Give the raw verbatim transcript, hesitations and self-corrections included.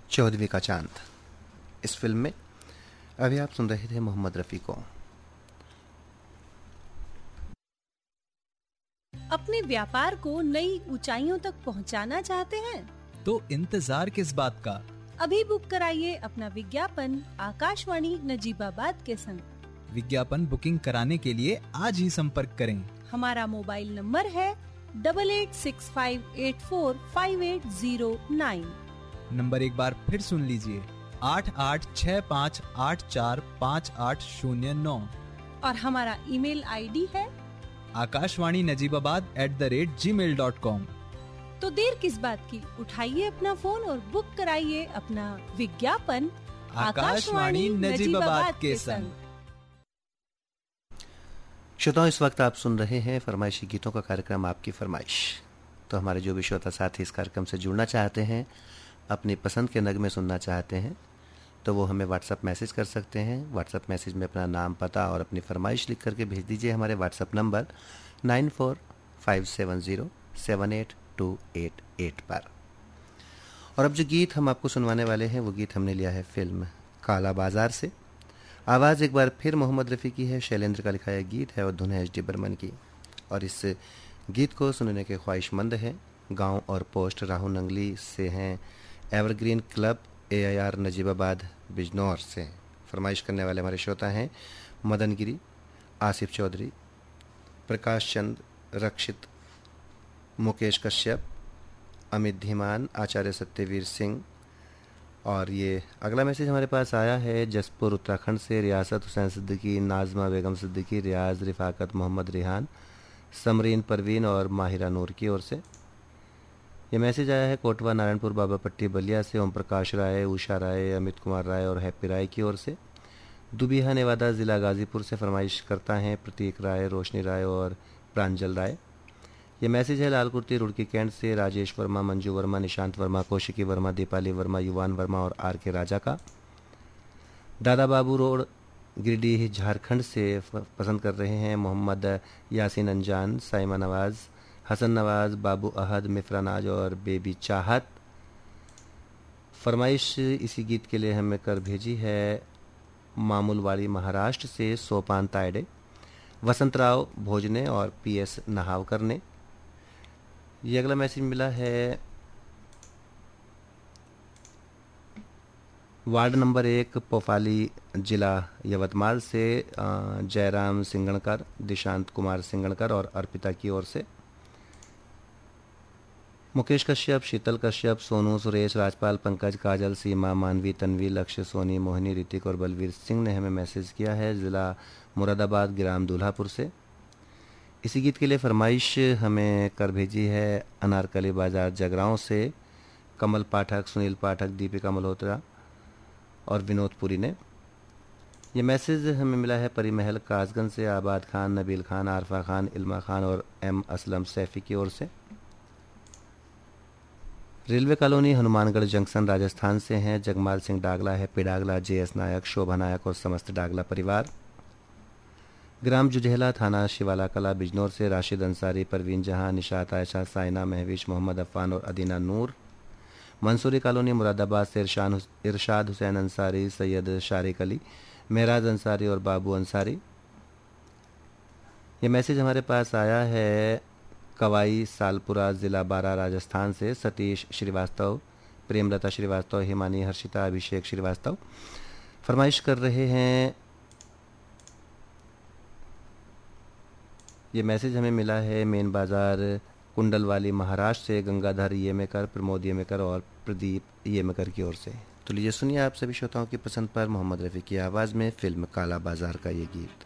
चौदहवीं का चांद। इस फिल्म में अभी आप सुन रहे थे मोहम्मद रफ़ी को। अपने व्यापार को नई ऊंचाइयों तक पहुंचाना चाहते हैं? तो इंतजार किस बात का? अभी बुक कराइए अपना विज्ञापन आकाशवाणी नजीबाबाद के संग। विज्ञापन बुकिंग कराने के लिए आज ही संपर्क करें। हमारा मोबाइल नंबर है double eight six five eight four five eight zero nine. Number एक बार फिर सुन लीजिए, आठ आठ छः पाँच आठ चार पाँच आठ शून्य नौ। और हमारा ईमेल आईडी है Akashvani Najibabad at the rate ji mail dot com. तो देर किस बात की, उठाइए अपना फोन और बुक कराइए अपना विज्ञापन आकाशवाणी नजीबाबाद के संग। श्रोताओं, इस वक्त आप सुन रहे हैं फरमाइशी गीतों का कार्यक्रम आपकी फरमाइश। तो हमारे जो भी श्रोता साथी इस कार्यक्रम से जुड़ना चाहते हैं, अपनी पसंद के नगमे सुनना चाहते हैं, तो वो हमें व्हाट्सएप मैसेज कर सकते हैं। व्हाट्सएप मैसेज में अपना नाम, पता और अपनी फरमाइश लिख करके भेज दीजिए हमारे WhatsApp number nine four five seven zero seven eight to eight eight पर। और अब जो गीत हम आपको सुनवाने वाले हैं वो गीत हमने लिया है फिल्म काला बाजार से। आवाज़ एक बार फिर मोहम्मद रफ़ी की है, शैलेंद्र का लिखा यह गीत है और धुन है एच डी बर्मन की। और इस गीत को सुनने के ख्वाहिशमंद हैं गांव और पोस्ट राहु नंगली से हैं, evergreen club A I R Najibabad Bijnor से। फरमाइश करने वाले हमारे श्रोता हैं मदन गिरी, आसिफ चौधरी, प्रकाश चंद, रक्षित, मुकेश कश्यप, अमित धीमान, आचार्य सत्यवीर सिंह। और ये अगला मैसेज हमारे पास आया है जसपुर उत्तराखंड से, रियासत हुसैन सिद्दीकी, नाजमा बेगम सिद्दीकी, रियाज, रिफाकत, मोहम्मद रिहान, समरीन परवीन और माहिरा नूर की ओर से। ये मैसेज आया है कोटवा नारायणपुर बाबा पट्टी बलिया से, ओम प्रकाश राय, उषा राय, अमित कुमार राय और हैप्पी राय की ओर से। दुबिहा नेवादा ज़िला गाज़ीपुर से फरमाइश करता हैं प्रतीक राय, रोशनी राय और प्रांजल राय। ये मैसेज है लालकुर्ती रुड़की कैंट से, राजेश वर्मा, मंजू वर्मा, निशांत वर्मा, कौशिकी वर्मा, दीपाली वर्मा, युवान वर्मा और आर के राजा का। दादा बाबू रोड गिरिडीह झारखंड से पसंद कर रहे हैं मोहम्मद यासीन अंजान, साइमा नवाज़, हसन नवाज, बाबू अहद, मिफ्रा नाज और बेबी चाहत। फरमाइश इसी गीत के लिए हमें कर भेजी है मामूलवाड़ी महाराष्ट्र से सोपान तायडे, वसंतराव भोजने और पी एस नहावकर ने। ये अगला मैसेज मिला है वार्ड नंबर एक पोफाली जिला यवतमाल से, जयराम सिंगणकर, दिशांत कुमार सिंगणकर और अर्पिता की ओर से। मुकेश कश्यप, शीतल कश्यप, सोनू, सुरेश, राजपाल, पंकज, काजल, सीमा, मानवी, तन्वी, लक्ष्य, सोनी, मोहिनी, ऋतिक और बलवीर सिंह ने हमें मैसेज किया है ज़िला मुरादाबाद, ग्राम दूल्हापुर से। इसी गीत के लिए फरमाइश हमें कर भेजी है अनारकली बाजार जगरांव से कमल पाठक, सुनील पाठक, दीपिका मल्होत्रा और विनोद पुरी ने। ये मैसेज हमें मिला है परिमहल कासगंज से, आबाद खान, नबील खान, आरफा खान, इल्मा खान और एम असलम सैफी की ओर से। Railway colony Hanumangarh junction Rajasthan से हैं जगमाल सिंह डागला, हैप्पी डागला, जे एस नायक, शोभा नायक और समस्त डागला परिवार। ग्राम जुझेला, थाना शिवाला कला, बिजनौर से राशिद अंसारी, परवीन जहां, निशात आयशा, साइना महविश, मोहम्मद अफ़ान और अदीना नूर। मंसूरी कॉलोनी मुरादाबाद से इरशान इरशाद हुसैन अंसारी, सैयद शारिक अली, महराज अंसारी और बाबू अंसारी। ये मैसेज हमारे पास आया है कवाई सालपुरा ज़िला बारा राजस्थान से, सतीश श्रीवास्तव, प्रेमलता श्रीवास्तव, हिमानी, हर्षिता, अभिषेक श्रीवास्तव फरमाइश कर रहे हैं। ये मैसेज हमें मिला है मेन बाज़ार कुंडलवाली महाराष्ट्र से, गंगाधर येमेकर, प्रमोद येमेकर और प्रदीप येमेकर की ओर से। तो लीजिए सुनिए आप सभी श्रोताओं की पसंद पर मोहम्मद रफ़ी की आवाज़ में फिल्म काला बाजार का ये गीत।